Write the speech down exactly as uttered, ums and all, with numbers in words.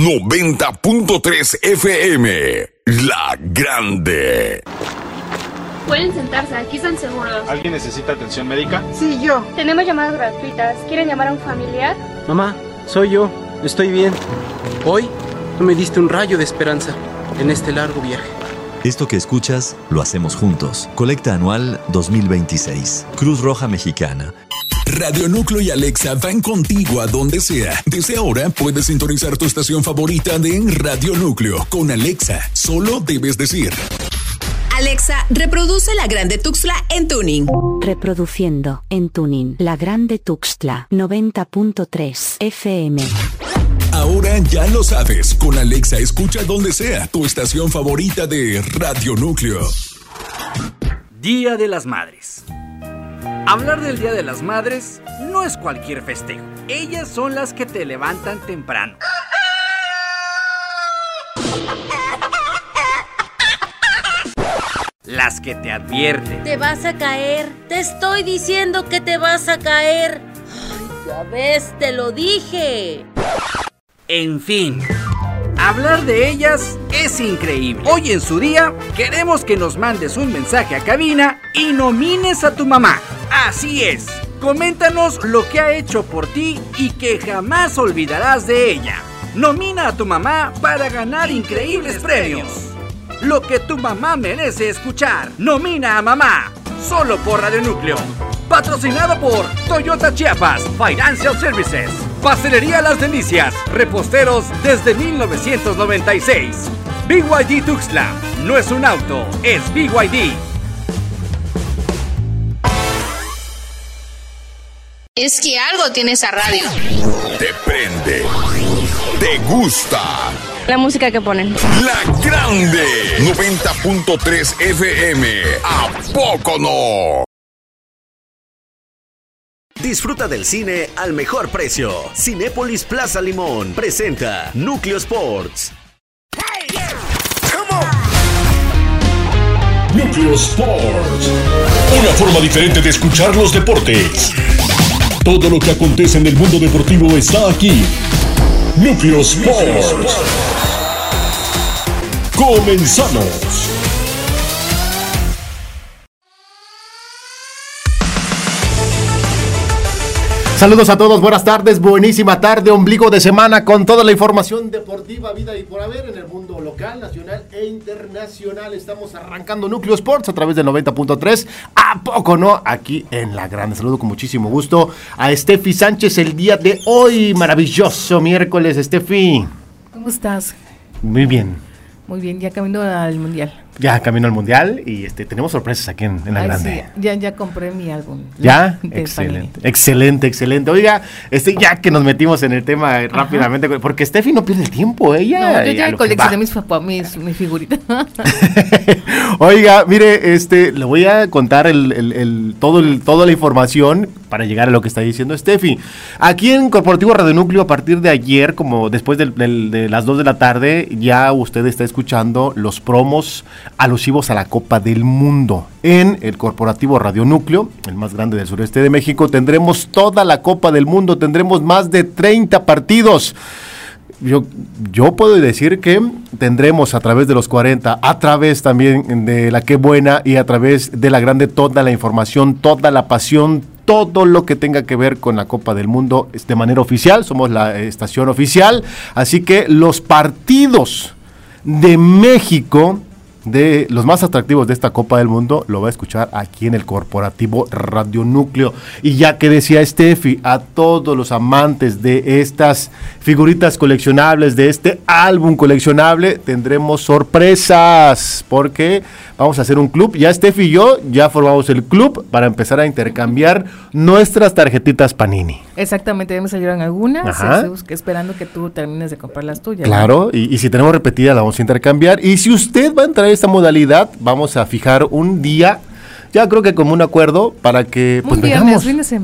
noventa punto tres F M, La Grande. Pueden sentarse, aquí están seguros. ¿Alguien necesita atención médica? Sí, yo. Tenemos llamadas gratuitas. ¿Quieren llamar a un familiar? Mamá, soy yo. Estoy bien. Hoy tú me diste un rayo de esperanza en este largo viaje. Esto que escuchas, lo hacemos juntos. Colecta anual dos mil veintiséis. Cruz Roja Mexicana. Radio Núcleo y Alexa van contigo a donde sea. Desde ahora puedes sintonizar tu estación favorita de Radio Núcleo. Con Alexa, solo debes decir: Alexa, reproduce La Grande Tuxtla en tuning. Reproduciendo en tuning La Grande Tuxtla noventa punto tres F M. Ahora ya lo sabes. Con Alexa escucha donde sea tu estación favorita de Radio Núcleo. Día de las Madres. Hablar del Día de las Madres no es cualquier festejo. Ellas son las que te levantan temprano. Las que te advierten. Te vas a caer. Te estoy diciendo que te vas a caer. Ay, ya ves, te lo dije. En fin, hablar de ellas es increíble. Hoy en su día queremos que nos mandes un mensaje a cabina y nomines a tu mamá. Así es, coméntanos lo que ha hecho por ti y que jamás olvidarás de ella. Nomina a tu mamá para ganar increíbles premios. Lo que tu mamá merece escuchar. Nomina a mamá, solo por Radio Núcleo. Patrocinado por Toyota Chiapas Financial Services, Pastelería Las Delicias, reposteros desde mil novecientos noventa y seis. B Y D Tuxtla, no es un auto, es B Y D. Es que algo tiene esa radio. Te prende, te gusta. La música que ponen. La Grande, noventa punto tres F M. ¿A poco no? Disfruta del cine al mejor precio. Cinépolis Plaza Limón presenta Núcleo Sports. Hey, yeah. Come on. Núcleo Sports. Una forma diferente de escuchar los deportes. Todo lo que acontece en el mundo deportivo está aquí. Núcleo Sports. Comenzamos. Saludos a todos, buenas tardes, buenísima tarde, ombligo de semana con toda la información deportiva, vida y por haber en el mundo local, nacional e internacional. Estamos arrancando Núcleo Sports a través del noventa punto tres, ¿a poco no? Aquí en La Grande. Saludo con muchísimo gusto a Steffi Sánchez el día de hoy, maravilloso miércoles, Steffi. ¿Cómo estás? Muy bien. Muy bien, ya camino al Mundial. Ya camino al Mundial y este tenemos sorpresas aquí en, en La Ay, Grande. Sí, ya, ya compré mi álbum. ¿Ya? Excelente, Panini. excelente, excelente. Oiga, este, ya que nos metimos en el tema Ajá. rápidamente, porque Steffi no pierde el tiempo, ella. No, yo ya coleccioné mis, mis, mis figuritas. Oiga, mire, este, le voy a contar el, el, el, todo el, toda la información para llegar a lo que está diciendo Steffi. Aquí en Corporativo Radio Núcleo, a partir de ayer, como después del, del, de las dos de la tarde, ya usted está escuchando los promos alusivos a la Copa del Mundo. En el Corporativo Radio Núcleo, el más grande del sureste de México, tendremos toda la Copa del Mundo, tendremos más de treinta partidos. Yo, yo puedo decir que tendremos a través de los cuarenta, a través también de la Qué Buena y a través de La Grande toda la información, toda la pasión, todo lo que tenga que ver con la Copa del Mundo de manera oficial. Somos la estación oficial, así que los partidos de México, de los más atractivos de esta Copa del Mundo, lo va a escuchar aquí en el Corporativo Radio Núcleo. Y ya que decía Steffi, a todos los amantes de estas figuritas coleccionables, de este álbum coleccionable, tendremos sorpresas, porque vamos a hacer un club. Ya Steffi y yo ya formamos el club para empezar a intercambiar nuestras tarjetitas Panini. Exactamente, ya me salieron algunas, estoy esperando que tú termines de comprar las tuyas. Claro, ¿no? y, y si tenemos repetidas la vamos a intercambiar. Y si usted va a entrar a esta modalidad, vamos a fijar un día, ya creo que como un acuerdo, para que pues un vengamos. Viernes,